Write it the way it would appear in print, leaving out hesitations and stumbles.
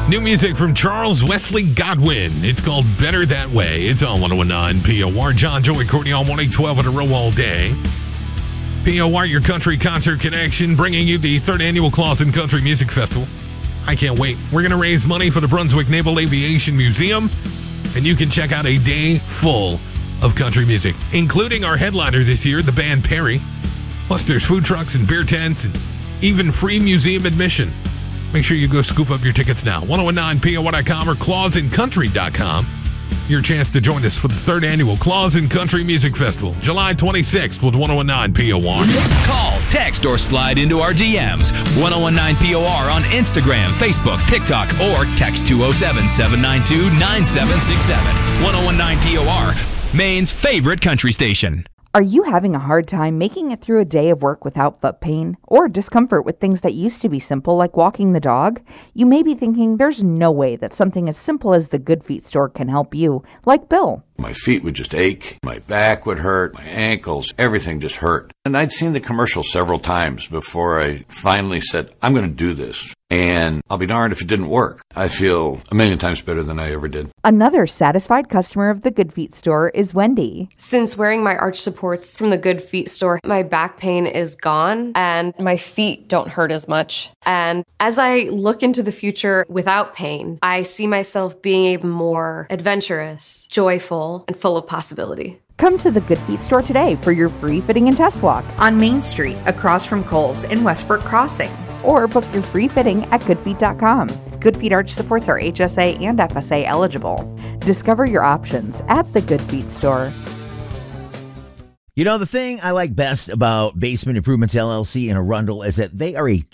New music from Charles Wesley Godwin. It's called Better That Way. It's on 1019 POR. John, Joey, Courtney on 1812 in a row all day. POR, your country concert connection, bringing you the third annual Clausen Country Music Festival. I can't wait. We're going to raise money for the Brunswick Naval Aviation Museum, and you can check out a day full of country music, including our headliner this year, the band Perry. Plus, there's food trucks and beer tents and even free museum admission. Make sure you go scoop up your tickets now. 1019POR.com or ClausenCountry.com. Your chance to join us for the third annual Clausen Country Music Festival, July 26th with 1019 POR. Call, text, or slide into our DMs. 1019 POR on Instagram, Facebook, TikTok, or text 207-792-9767. 1019 POR, Maine's favorite country station. Are you having a hard time making it through a day of work without foot pain or discomfort with things that used to be simple like walking the dog? You may be thinking there's no way that something as simple as the Good Feet store can help you, like Bill. My feet would just ache, my back would hurt, my ankles, everything just hurt. And I'd seen the commercial several times before I finally said, I'm going to do this. And I'll be darned if it didn't work. I feel a million times better than I ever did. Another satisfied customer of the Good Feet store is Wendy. Since wearing my arch supports from the Good Feet store, my back pain is gone and my feet don't hurt as much. And as I look into the future without pain, I see myself being even more adventurous, joyful, and full of possibility. Come to the Good Feet store today for your free fitting and test walk on Main Street across from Kohl's in Westbrook Crossing. Or book your free fitting at goodfeet.com. Good Feet arch supports are HSA and FSA eligible. Discover your options at the Good Feet store. You know, the thing I like best about Basement Improvements LLC in Arundel is that they are a